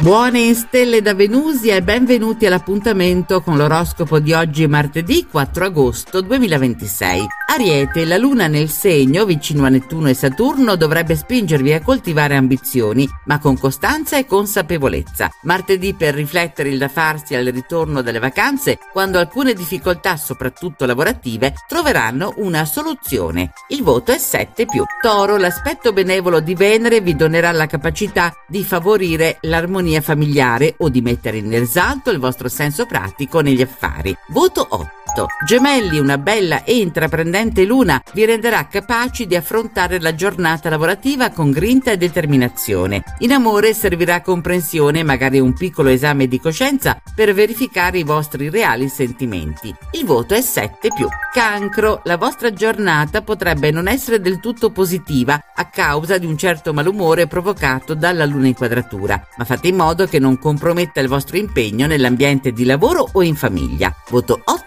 Buone stelle da Venusia e benvenuti all'appuntamento con l'oroscopo di oggi, martedì 4 agosto 2026. Ariete, la luna nel segno, vicino a Nettuno e Saturno, dovrebbe spingervi a coltivare ambizioni, ma con costanza e consapevolezza. Martedì per riflettere il da farsi al ritorno dalle vacanze, quando alcune difficoltà, soprattutto lavorative, troveranno una soluzione. Il voto è 7+. Toro, l'aspetto benevolo di Venere vi donerà la capacità di favorire l'armonia familiare o di mettere in risalto il vostro senso pratico negli affari. Voto 8. Gemelli, una bella e intraprendente luna vi renderà capaci di affrontare la giornata lavorativa con grinta e determinazione. In amore servirà comprensione, magari un piccolo esame di coscienza per verificare i vostri reali sentimenti. Il voto è 7+. Cancro, la vostra giornata potrebbe non essere del tutto positiva a causa di un certo malumore provocato dalla luna in quadratura, ma fate in modo che non comprometta il vostro impegno nell'ambiente di lavoro o in famiglia. Voto 8-.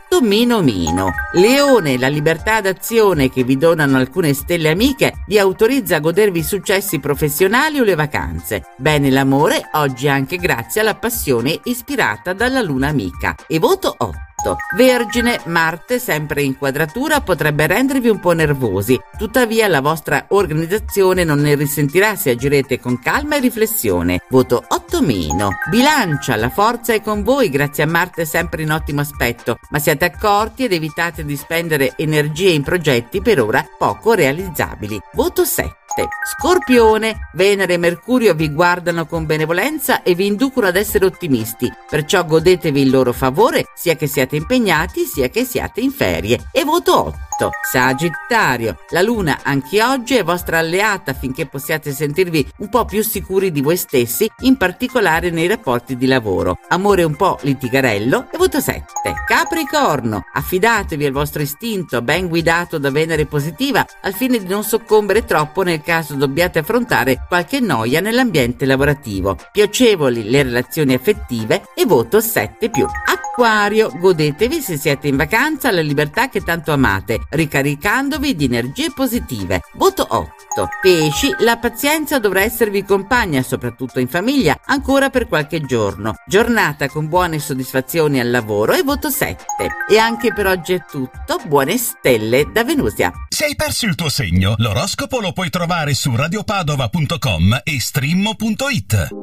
Leone, la libertà d'azione che vi donano alcune stelle amiche vi autorizza a godervi successi professionali o le vacanze. Bene l'amore, oggi anche grazie alla passione ispirata dalla luna amica. E voto 8. Vergine, Marte, sempre in quadratura, potrebbe rendervi un po' nervosi, tuttavia la vostra organizzazione non ne risentirà se agirete con calma e riflessione. Voto 8-. Bilancia, la forza è con voi grazie a Marte sempre in ottimo aspetto, ma siate accorti ed evitate di spendere energie in progetti per ora poco realizzabili. Voto 7. Scorpione, Venere e Mercurio vi guardano con benevolenza e vi inducono ad essere ottimisti, perciò godetevi il loro favore sia che siate impegnati sia che siate in ferie. E voto 8. Sagittario, la luna anche oggi è vostra alleata affinché possiate sentirvi un po' più sicuri di voi stessi, in particolare nei rapporti di lavoro. Amore un po' litigarello. E voto 7. Capricorno, affidatevi al vostro istinto ben guidato da Venere positiva al fine di non soccombere troppo nel caso dobbiate affrontare qualche noia nell'ambiente lavorativo. Piacevoli le relazioni affettive. E voto 7+. Acquario, godetevi se siete in vacanza la libertà che tanto amate, ricaricandovi di energie positive. Voto 8. Pesci, la pazienza dovrà esservi compagna, soprattutto in famiglia, ancora per qualche giorno. Giornata con buone soddisfazioni al lavoro. E voto 7. E anche per oggi è tutto. Buone stelle da Venusia. Se hai perso il tuo segno, l'oroscopo lo puoi trovare su radiopadova.com e streammo.it.